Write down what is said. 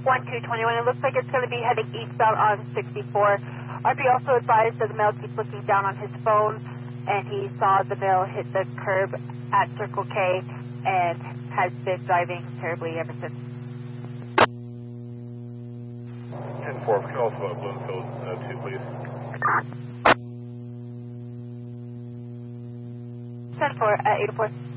1221. It looks like it's going to be heading eastbound on 64. RP also advised that the male keeps looking down on his phone, and he saw the male hit the curb at Circle K and has been driving terribly ever since. 10-4, can also Bloomfield 2, please. 10-4 at 804.